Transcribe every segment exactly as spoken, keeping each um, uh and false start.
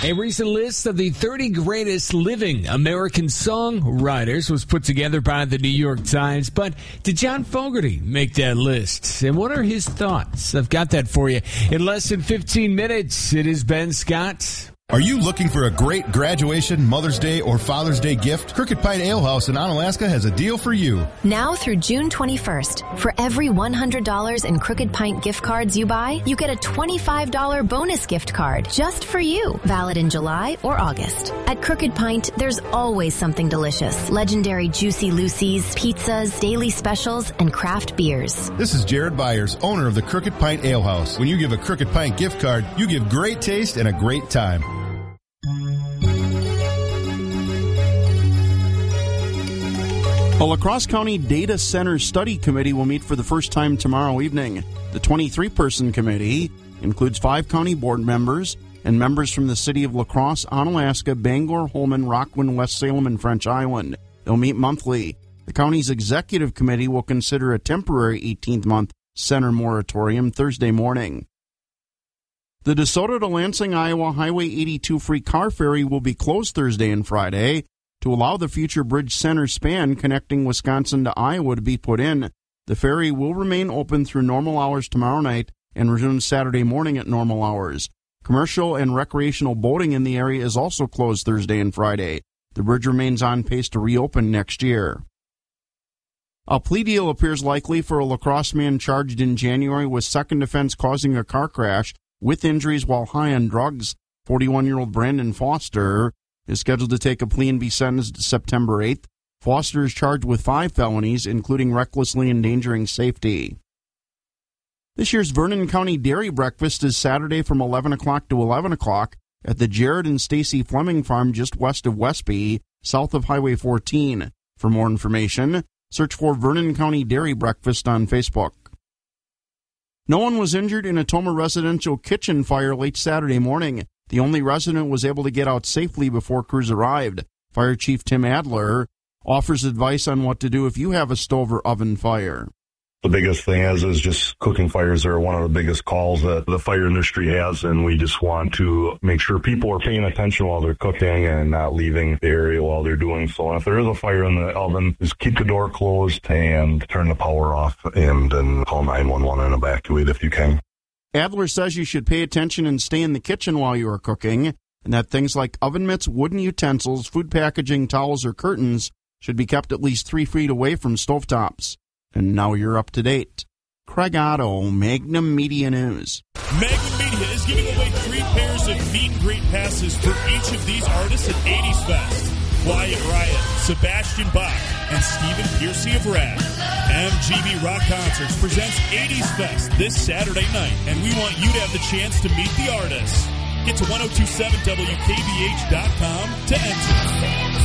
A recent list of the thirty greatest living American songwriters was put together by the New York Times. But did John Fogerty make that list? And what are his thoughts? I've got that for you in less than fifteen minutes. It is Ben Scott. Are you looking for a great graduation, Mother's Day, or Father's Day gift? Crooked Pine Ale House in Onalaska has a deal for you. Now through June twenty-first, for every one hundred dollars in Crooked Pint gift cards you buy, you get a twenty-five dollars bonus gift card just for you. Valid in July or August. At Crooked Pint, there's always something delicious. Legendary Juicy Lucy's, pizzas, daily specials, and craft beers. This is Jared Byers, owner of the Crooked Pint Ale House. When you give a Crooked Pint gift card, you give great taste and a great time. The La Crosse County Data Center Study Committee will meet for the first time tomorrow evening. The twenty-three person committee includes five county board members and members from the city of La Crosse, Onalaska, Bangor, Holmen, Rockland, West Salem, and French Island. They'll meet monthly. The county's executive committee will consider a temporary eighteenth month center moratorium Thursday morning. The DeSoto to Lansing, Iowa Highway eighty-two free car ferry will be closed Thursday and Friday to allow the future bridge center span connecting Wisconsin to Iowa to be put in. The ferry will remain open through normal hours tomorrow night and resume Saturday morning at normal hours. Commercial and recreational boating in the area is also closed Thursday and Friday. The bridge remains on pace to reopen next year. A plea deal appears likely for a La Crosse man charged in January with second offense causing a car crash with injuries while high on drugs. forty-one-year-old Brandon Foster is scheduled to take a plea and be sentenced September eighth. Foster is charged with five felonies, including recklessly endangering safety. This year's Vernon County Dairy Breakfast is Saturday from eleven o'clock to eleven o'clock at the Jared and Stacy Fleming Farm just west of Westby, south of Highway fourteen. For more information, search for Vernon County Dairy Breakfast on Facebook. No one was injured in a Toma residential kitchen fire late Saturday morning. The only resident was able to get out safely before crews arrived. Fire Chief Tim Adler offers advice on what to do if you have a stove or oven fire. The biggest thing is, is just cooking fires are one of the biggest calls that the fire industry has, and we just want to make sure people are paying attention while they're cooking and not leaving the area while they're doing so. And if there is a fire in the oven, just keep the door closed and turn the power off and then call nine one one and evacuate if you can. Adler says you should pay attention and stay in the kitchen while you are cooking, and that things like oven mitts, wooden utensils, food packaging, towels, or curtains should be kept at least three feet away from stovetops. And now you're up to date. Craig Otto, Magnum Media News. Magnum Media is giving away three pairs of meet and greet passes for each of these artists at eighties Fest. Quiet Riot, Sebastian Bach, and Stephen Piercy of Rad. M G B Rock Concerts presents eighties Fest this Saturday night, and we want you to have the chance to meet the artists. Get to ten twenty-seven W K B H dot com to enter.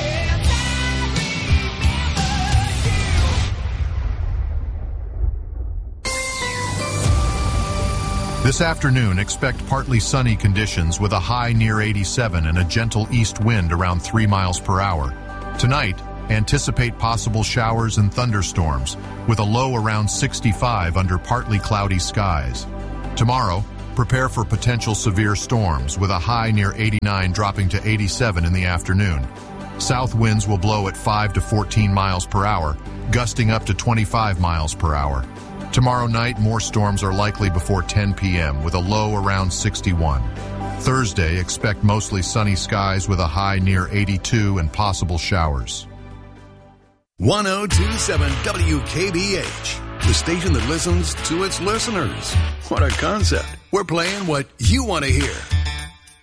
This afternoon, expect partly sunny conditions with a high near eighty-seven and a gentle east wind around three miles per hour. Tonight, anticipate possible showers and thunderstorms with a low around sixty-five under partly cloudy skies. Tomorrow, prepare for potential severe storms with a high near eighty-nine dropping to eighty-seven in the afternoon. South winds will blow at five to fourteen miles per hour, gusting up to twenty-five miles per hour. Tomorrow night, more storms are likely before ten p.m. with a low around sixty-one. Thursday, expect mostly sunny skies with a high near eighty-two and possible showers. ten twenty-seven W K B H, the station that listens to its listeners. What a concept. We're playing what you want to hear.